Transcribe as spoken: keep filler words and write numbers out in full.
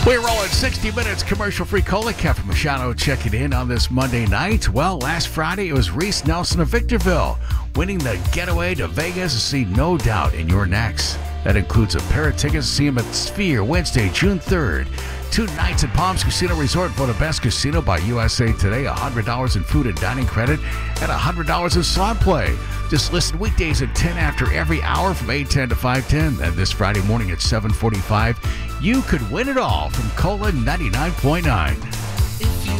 We're rolling sixty minutes commercial-free cola. Captain Machado checking in on this Monday night. Well, last Friday it was Reese Nelson of Victorville winning the getaway to Vegas to see No Doubt in Your Necks. That includes a pair of tickets to see him at Sphere Wednesday, June third. Two nights at Palms Casino Resort for the best casino by U S A Today. one hundred dollars in food and dining credit and one hundred dollars in slot play. Just listen weekdays at ten after every hour from eight ten to five ten. And this Friday morning at seven forty-five, you could win it all from Cola ninety-nine point nine.